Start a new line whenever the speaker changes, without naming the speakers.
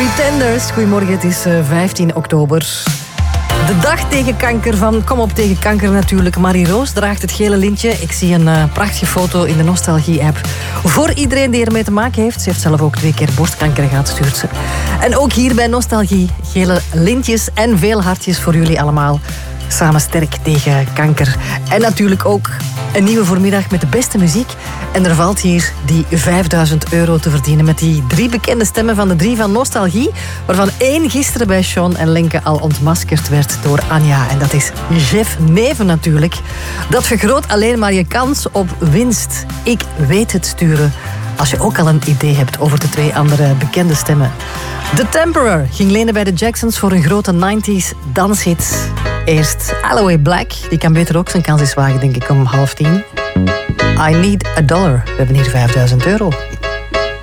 Pretenders. Goedemorgen, het is 15 oktober. De dag tegen kanker van Kom op tegen kanker natuurlijk. Marie Roos draagt het gele lintje. Ik zie een prachtige foto in de Nostalgie-app. Voor iedereen die ermee te maken heeft. Ze heeft zelf ook 2 keer borstkanker gehad, stuurt ze. En ook hier bij Nostalgie gele lintjes en veel hartjes voor jullie allemaal. Samen sterk tegen kanker. En natuurlijk ook een nieuwe voormiddag met de beste muziek. En er valt hier die €5000 te verdienen met die 3 bekende stemmen van de 3 van Nostalgie. Waarvan 1 gisteren bij Sean en Lenke al ontmaskerd werd door Anja. En dat is Jeff Neven natuurlijk. Dat vergroot alleen maar je kans op winst. Ik weet het sturen. Als je ook al een idee hebt over de 2 andere bekende stemmen. The Temperor ging lenen bij de Jacksons voor een grote 90s danshit. Eerst Alloway Black, die kan beter ook zijn kans eens wagen, denk ik, om 9:30. I Need a Dollar. We hebben hier €5000.